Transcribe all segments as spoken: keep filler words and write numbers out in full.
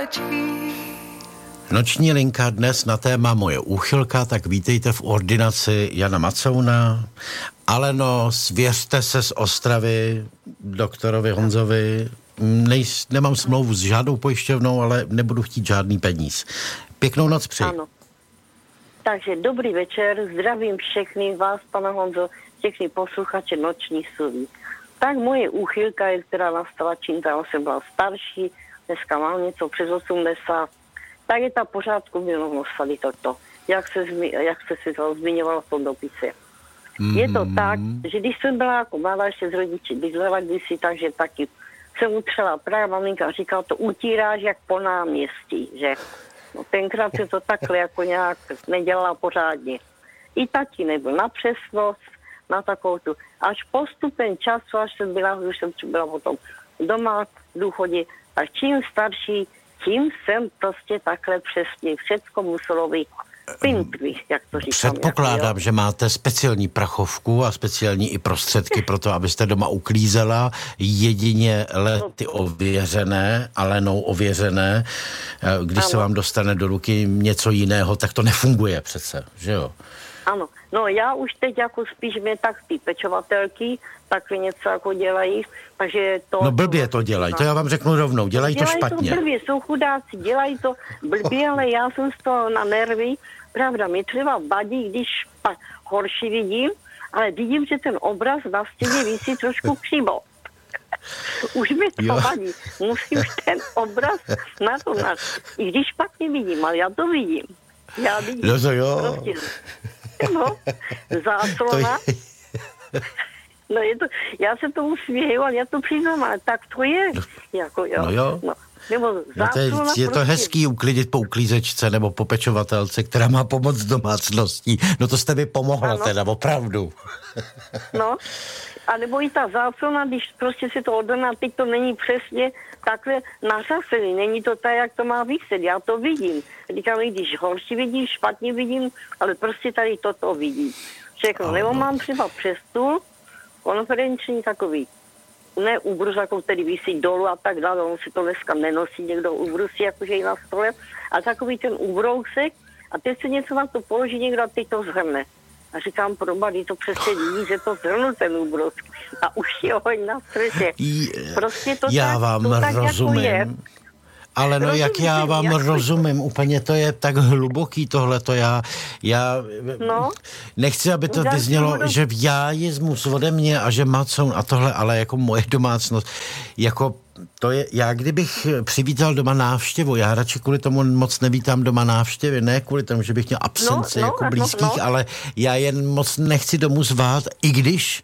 vrátí. Noční linka dnes na téma Moje úchylka, tak vítejte v ordinaci Jana Macouna. Aleno, svěřte se z Ostravy doktorovi Honzovi. Nejs, nemám smlouvu s žádnou pojišťovnou, ale nebudu chtít žádný peníz. Pěknou noc přeji. Ano. Takže dobrý večer, zdravím všechny vás, pana Honzo, všechny posluchače Noční sudy. Tak moje úchylka je, která nastala čím tam jsem byla starší, dneska mám něco přes osmdesát, tak je ta pořádku milovnost tady toto, jak se, zmi, jak se si to zmiňovalo v tom dopise. Mm. Je to tak, že když jsem byla jako mladá, ještě z rodiči bydlela kdysi, takže taky jsem utřela právě maminka říkala, to utíráš jak po náměstí, že no, tenkrát se to takhle jako nějak nedělala pořádně. I taky nebyl na přesnost, na takovou tu. Až postupem času, až jsem byla, už jsem byla potom doma v důchodě, tak čím starší, tím jsem prostě takhle přesně. Všecko muselo být pinkvý, jak to říkám. Předpokládám, jako, že máte speciální prachovku a speciální i prostředky pro to, abyste doma uklízela jedině lety ověřené, Alenou ověřené. Když ano. se vám dostane do ruky něco jiného, tak to nefunguje přece, že jo? Ano, no já už teď jako spíš mě tak ty pečovatelky taky něco jako dělají, takže to... No blbě to dělají, to já vám řeknu rovnou, dělají, dělají to špatně. Dělají to blbě, jsou chudáci, dělají to blbě, ale já jsem z toho na nervy, pravda, mi třeba vadí, když pa, horší vidím, ale vidím, že ten obraz na stěně visí trošku křivo. Už mi to jo. vadí, musím ten obraz na to na... I když špatně vidím, ale já to vidím. Já vidím. No to jo. Prostě, no, záclona. Je... No je to, já se tomu směju, ale já to přiznám, ale tak to je. Jako, jo. No jo. No. Nebo no to je, je to prostě... hezký uklidit po uklízečce nebo po pečovatelce, která má pomoc domácností. No to jste mi pomohla ano. teda, opravdu. No, a nebo i ta záclona, když prostě si to oddaná, teď to není přesně takhle nařasený, není to tak, jak to má vyset, já to vidím. Říkám, když horší vidím, špatně vidím, ale prostě tady toto vidím. Všechno, nebo mám třeba přes stůl, konferenční takový, ne ubrus, jako který visí dolů a tak dále, on si to dneska nenosí, někdo ubrusí, jakože i na stole, a takový ten ubrousek, a teď se něco na to položí někdo a teď to zhrne. A říkám, probadí, to přesně vidí, že to zhrnul ten úbrosk. A už je hoň na střeše. Prostě to já tak, vám to tak rozumím. Jako je. Ale no, rozumím, jak já vám jak rozumím, úplně to je tak hluboký tohle, to já, já no, nechci, aby to vyznělo, že v jájismus ode mě a že Macoun a tohle, ale jako moje domácnost, jako to je, já kdybych přivítal doma návštěvu, já radši kvůli tomu moc nevítám doma návštěvy, ne kvůli tomu, že bych měl absenci no, no, jako blízkých, no, no. ale já jen moc nechci domů zvát, i když,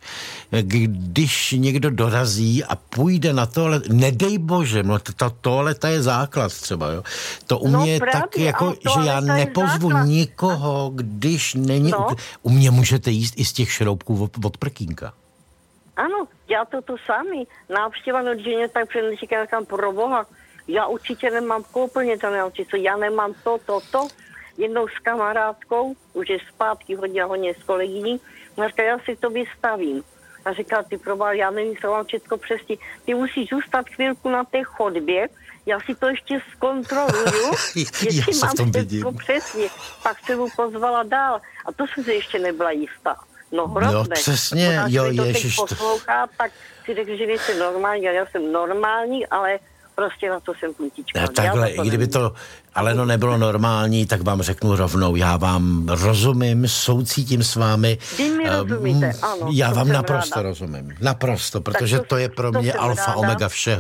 když někdo dorazí a půjde na toalet, nedej bože, no ta toaleta je základ třeba, jo. To u mě no, je tak, jako, že já nepozvu nikoho, když není, no. u, u mě můžete jíst i z těch šroubků od, od prkínka. Ano, já to to sami. Návštěva no, že tak před říkám, pro boha, já určitě nemám koupelně to naučit, já nemám to, to, to. Jednou s kamarádkou, už je zpátky, hodně, hodně s kolegyní, a říká, já si to vystavím. A říká, ty probá, já nevím, co mám všechno přesně, ty musíš zůstat chvilku na té chodbě, já si to ještě zkontroluju, jestli mám všechno přesně. Pak se mu pozvala dál a to jsem se ještě nebyla jistá. No hrozné. No přesně, Ona, jo, to ježiš. teď poslouchá, tak si řekl, že nejsem normální, já jsem normální, ale prostě na to jsem puntička. No, takhle, i kdyby to ale no nebylo normální, tak vám řeknu rovnou, já vám rozumím, soucítím s vámi. Vy mi rozumíte, ano. Já vám naprosto ráda. rozumím, naprosto, protože to, to je pro to mě alfa, ráda. omega všeho.